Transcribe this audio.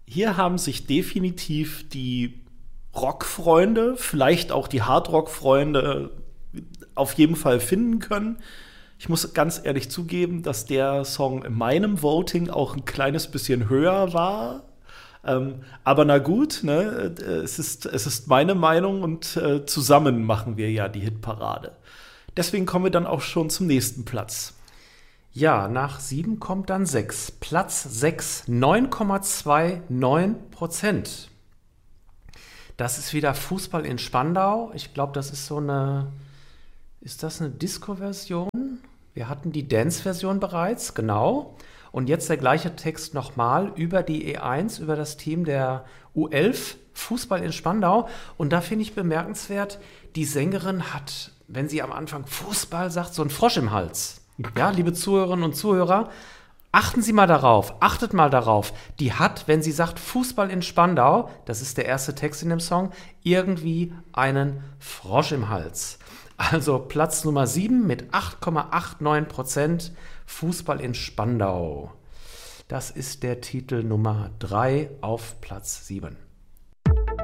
hier haben sich definitiv die Rockfreunde, vielleicht auch die Hardrock-Freunde auf jeden Fall finden können. Ich muss ganz ehrlich zugeben, dass der Song in meinem Voting auch ein kleines bisschen höher war. Aber na gut, ne? Es ist meine Meinung und zusammen machen wir ja die Hitparade. Deswegen kommen wir dann auch schon zum nächsten Platz. Ja, nach 7 kommt dann 6. Platz 6, 9,29%. Das ist wieder Fußball in Spandau. Ich glaube, das ist ist das eine Disco-Version? Wir hatten die Dance-Version bereits, genau. Und jetzt der gleiche Text nochmal über die E1, über das Team der U11, Fußball in Spandau. Und da finde ich bemerkenswert, die Sängerin hat, wenn sie am Anfang Fußball sagt, so einen Frosch im Hals. Ja, liebe Zuhörerinnen und Zuhörer, achtet mal darauf, die hat, wenn sie sagt Fußball in Spandau, das ist der erste Text in dem Song, irgendwie einen Frosch im Hals. Also Platz Nummer 7 mit 8,89%, Fußball in Spandau. Das ist der Titel Nummer 3 auf Platz 7.